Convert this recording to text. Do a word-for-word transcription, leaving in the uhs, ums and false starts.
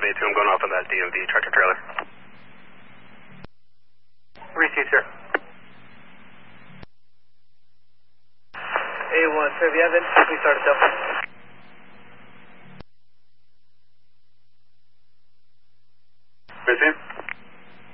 A two, I'm going off on that D M V tractor trailer. Receive, sir. A one, sir, if you have any, please start a double.